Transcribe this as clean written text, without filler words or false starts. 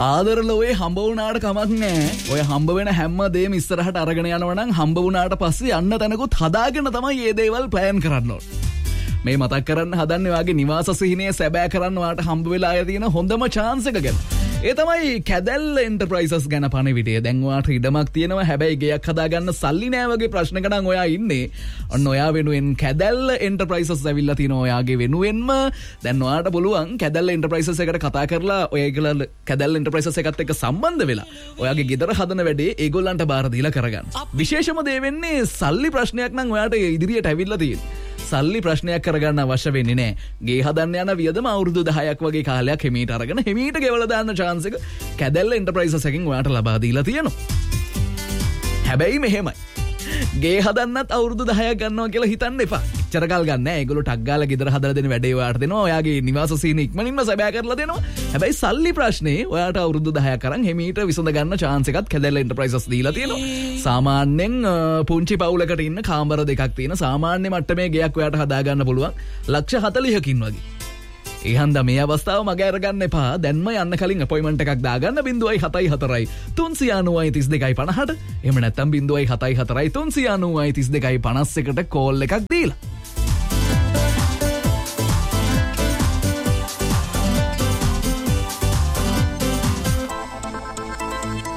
ආදරලෝවේ හම්බ වුණාට කමක් නෑ. ඔය හම්බ වෙන හැම දෙයක්ම ඉස්සරහට අරගෙන යනවා නම් හම්බ වුණාට පස්සේ යන්න තැනකුත් හදාගෙන තමයි මේ දේවල් ප්ලෑන් කරන්න ඕනේ. මේ මතක් කරන්න හදන්නේ වාගේ නිවාස සිහිනය සැබෑ කරන්න වාට හම්බ වෙලා තියෙන හොඳම chance එක ගැන. ඒ තමයි කැදැල්ල එන්ටර්ප්‍රයිසස් ගැන පණිවිඩය. දැන් ඔයාට ඉඩමක් තියෙනවා හැබැයි ගෙයක් හදාගන්න සල්ලි නෑ වගේ ප්‍රශ්නක නම් ඔයා ඉන්නේ. ඔන්න ඔයා වෙනුවෙන් කැදැල්ල එන්ටර්ප්‍රයිසස් ඇවිල්ලා තිනවා ඔයාගේ වෙනුවෙන්ම. දැන් ඔයාට පුළුවන් කැදැල්ල එන්ටර්ප්‍රයිසස් එකට කතා කරලා ඔයගොල්ලෝ කැදැල්ල එන්ටර්ප්‍රයිසස් එකත් එක්ක සම්බන්ධ වෙලා ඔයාගේ ගෙදර හදන වැඩේ ඒගොල්ලන්ට බාර දීලා කරගන්න. විශේෂම දේ වෙන්නේ සල්ලි ප්‍රශ්නයක් නම් ඔයාට ඉදිරියට ඇවිල්ලා තියෙන්නේ. සල්ලි ප්‍රශ්නයක් කරගන්න අවශ්‍ය වෙන්නේ නැහැ. ගේ හදන්න යන වියදම අවුරුදු 10ක් වගේ කාලයක් හිමීට අරගෙන හිමීට ගෙවලා දාන්න chance එක කැදැල්ල එන්ටර්ප්‍රයිසස් එකෙන් ඔයාට ලබා දීලා තියෙනවා. හැබැයි මෙහෙමයි. ගේ හදන්නත් අවුරුදු 10ක් ගන්නවා කියලා හිතන්න එපා. එච්චර කල් ගන්න නෑ. ඒගොල්ලෝ ටක් ගාලා ගෙදර හදලා දෙන වැඩේ ඔයාට දෙනවා. ඔයාගේ නිවාස සීන ඉක්මනින්ම සැබෑ කරලා දෙනවා. හැබැයි සල්ලි ප්‍රශ්නේ ඔයාට අවුරුදු 10ක් අරන් හිමීට විසඳ ගන්න chance එකත් කැදැල්ල එන්ටර්ප්‍රයිසස් දීලා තියෙනවා. සාමාන්‍යයෙන් පුංචි පවුලකට ඉන්න කාමර දෙකක් තියෙන සාමාන්‍ය මට්ටමේ ගෙයක් ඔයාට හදා ගන්න පුළුවන් ලක්ෂ 40කින් වගේ. ඒ හන්දා මේ අවස්ථාව මගේ අරගන්න එපා. දැන්ම යන්න කලින් අපොයින්ට්මන්ට් එකක් දාගන්න 074 390 3250ට. එහෙම නැත්නම් 074 390 3251ට කෝල් එකක් දීලා